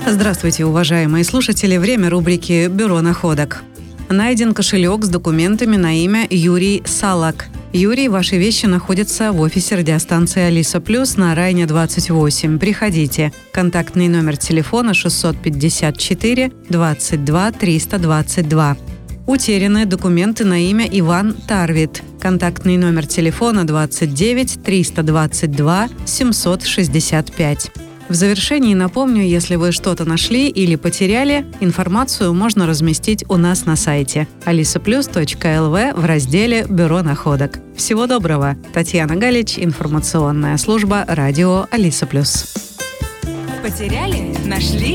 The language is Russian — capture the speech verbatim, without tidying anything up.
Здравствуйте, уважаемые слушатели. Время рубрики «Бюро находок». Найден кошелек с документами на имя Юрий Салак. Юрий, ваши вещи находятся в офисе радиостанции «Алиса Плюс» на Райне двадцать восемь. Приходите. Контактный номер телефона шестьсот пятьдесят четыре двадцать два триста двадцать два. Утеряны документы на имя Иван Тарвит. Контактный номер телефона двадцать девять триста двадцать два семьсот шестьдесят пять. В завершении напомню, если вы что-то нашли или потеряли, информацию можно разместить у нас на сайте алиса плюс точка эл ви в разделе «Бюро находок». Всего доброго! Татьяна Галич, информационная служба радио «Алиса Плюс». Потеряли? Нашли?